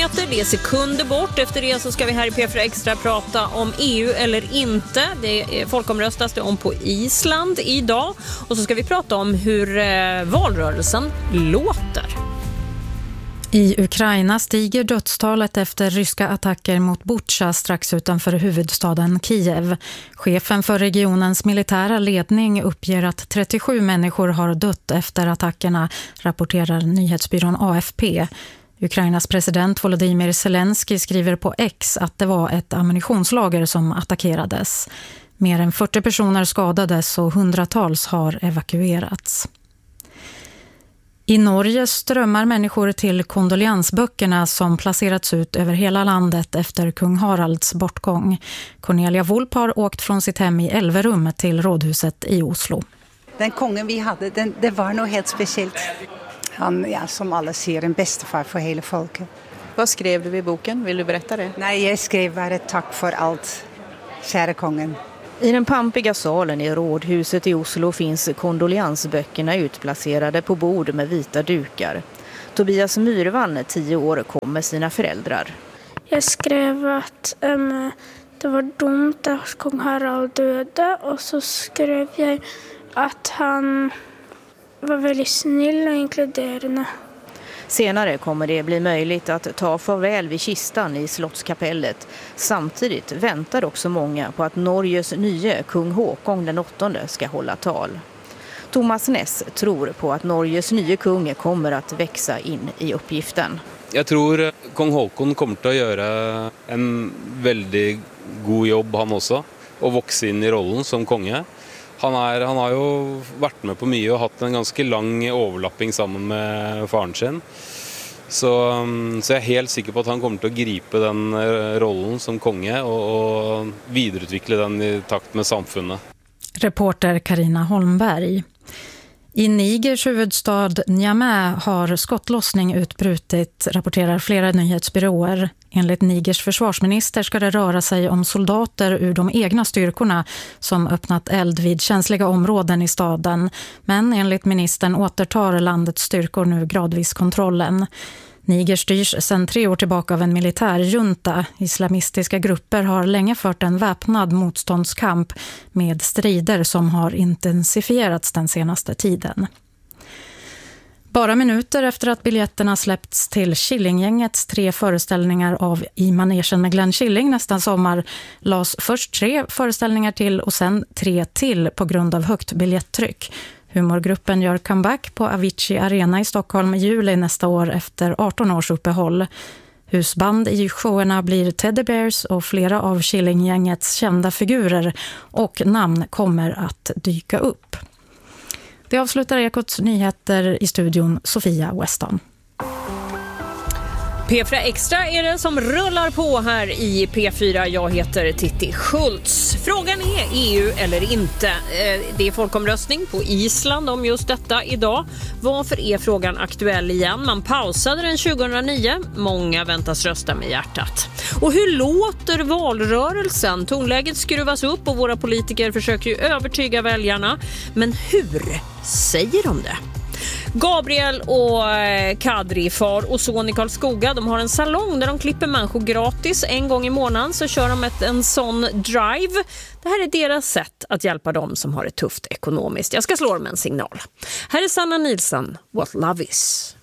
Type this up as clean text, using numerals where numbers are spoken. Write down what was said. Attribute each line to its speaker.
Speaker 1: nyheter. Det är sekunder bort. Efter det så ska vi här i P4 Extra prata om EU eller inte. Det folkomröstas det om på Island idag. Och så ska vi prata om hur valrörelsen låter.
Speaker 2: I Ukraina stiger dödstalet efter ryska attacker mot Bucha strax utanför huvudstaden Kiev. Chefen för regionens militära ledning uppger att 37 människor har dött efter attackerna, rapporterar nyhetsbyrån AFP. Ukrainas president Volodymyr Zelensky skriver på X att det var ett ammunitionslager som attackerades. Mer än 40 personer skadades och hundratals har evakuerats. I Norge strömmar människor till kondoleansböckerna som placerats ut över hela landet efter kung Haralds bortgång. Cornelia Wolp har åkt från sitt hem i Elverum till rådhuset i Oslo.
Speaker 3: Den kungen vi hade, det var nog helt speciellt. Han, ja, som alla ser, en bästefar för hela folket.
Speaker 4: Vad skrev du i boken? Vill du berätta det?
Speaker 3: Nej, jag skrev bara tack för allt, kära kungen.
Speaker 4: I den pampiga salen i rådhuset i Oslo finns kondoleansböckerna utplacerade på bord med vita dukar. Tobias Myrvan, 10 år, kom med sina föräldrar.
Speaker 5: Jag skrev att det var dumt att kung Harald döde, och så skrev jag att han var väldigt snäll och inkluderande.
Speaker 4: Senare kommer det bli möjligt att ta farväl vid kistan i slottskapellet. Samtidigt väntar också många på att Norges nye kung Håkon den 8:e ska hålla tal. Thomas Ness tror på att Norges nye kung kommer att växa in i uppgiften.
Speaker 6: Jag tror kung Håkon kommer att göra en väldigt god jobb han också och växa in i rollen som konge. Han har ju varit med på mycket och haft en ganska lång överlappning samman med faren sin. Så jag är helt säker på att han kommer att gripa den rollen som konge och vidareutveckla den i takt med samfunnet.
Speaker 2: Reporter Carina Holmberg. I Nigers huvudstad Niamey har skottlossning utbrutit, rapporterar flera nyhetsbyråer. Enligt Nigers försvarsminister ska det röra sig om soldater ur de egna styrkorna som öppnat eld vid känsliga områden i staden. Men enligt ministern återtar landets styrkor nu gradvis kontrollen. Niger styrs sedan 3 år tillbaka av en militärjunta. Islamistiska grupper har länge fört en väpnad motståndskamp med strider som har intensifierats den senaste tiden. Bara minuter efter att biljetterna släppts till Killinggängets 3 föreställningar av I manegen med Glenn Killing nästa sommar lades först 3 föreställningar till och sen 3 till på grund av högt biljetttryck. Humorgruppen gör comeback på Avicii Arena i Stockholm i juli nästa år efter 18 års uppehåll. Husband i showerna blir Teddy Bears och flera av Killinggängets kända figurer och namn kommer att dyka upp. Det avslutar Ekots nyheter, i studion Sofia Weston.
Speaker 1: P4 Extra är det som rullar på här i P4. Jag heter Titti Schultz. Frågan är EU eller inte. Det är folkomröstning på Island om just detta idag. Varför är frågan aktuell igen? Man pausade den 2009. Många väntas rösta med hjärtat. Och hur låter valrörelsen? Tonläget skruvas upp och våra politiker försöker ju övertyga väljarna. Men hur säger de det? Gabriel och Kadri, far och son i Karlskoga, de har en salong där de klipper människor gratis. En gång i månaden så kör de en sån drive. Det här är deras sätt att hjälpa dem som har det tufft ekonomiskt. Jag ska slå dem en signal. Här är Sanna Nilsson, What Love Is.